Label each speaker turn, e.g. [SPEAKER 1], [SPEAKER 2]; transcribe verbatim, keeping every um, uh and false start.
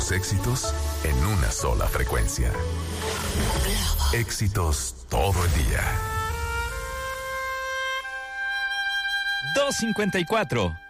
[SPEAKER 1] los éxitos en una sola frecuencia. Éxitos todo el día.
[SPEAKER 2] dos cincuenta y cuatro.